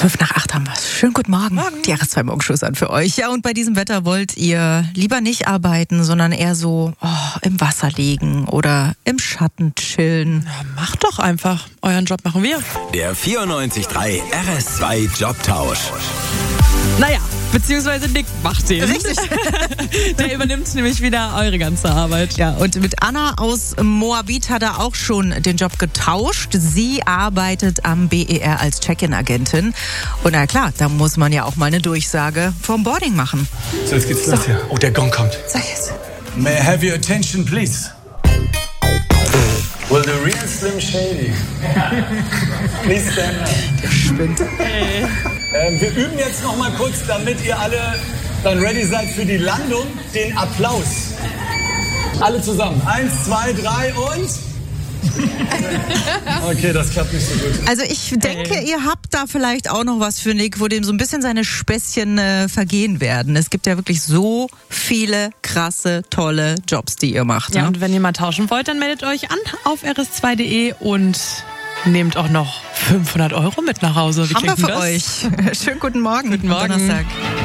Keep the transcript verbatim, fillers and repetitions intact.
Fünf nach acht haben wir es. Schönen guten Morgen. Morgen. Die R S zwei Morgenshows an für euch. Ja, und bei diesem Wetter wollt ihr lieber nicht arbeiten, sondern eher so oh, im Wasser liegen oder im Schatten chillen. Ja, macht doch einfach. Euren Job machen wir. Der vierundneunzig Komma drei R S zwei Jobtausch. Naja, beziehungsweise Nick macht den. Richtig. Der übernimmt nämlich wieder eure ganze Arbeit. Ja, und mit Anna aus Moabit hat er auch schon den Job getauscht. Sie arbeitet am B E R als Check-in-Agentin. Und na klar, da muss man ja auch mal eine Durchsage vom Boarding machen. So, jetzt geht's los hier. Oh, der Gong kommt. Sag jetzt. May I have your attention, please? Will the real Slim Shady please stand up? Der spinnt. Ähm, wir üben jetzt noch mal kurz, damit ihr alle dann ready seid für die Landung, den Applaus. Alle zusammen. Eins, zwei, drei und... Okay, das klappt nicht so gut. Also ich denke, Hey. ihr habt da vielleicht auch noch was für Nick, wo dem so ein bisschen seine Späßchen äh, vergehen werden. Es gibt ja wirklich so viele krasse, tolle Jobs, die ihr macht. Ja, Ne? und wenn ihr mal tauschen wollt, dann meldet euch an auf r s zwei punkt d e und nehmt auch noch fünfhundert Euro mit nach Hause. Wie Haben wir klingt für denn das? euch. Schönen guten Morgen. Guten Morgen. Am Donnerstag.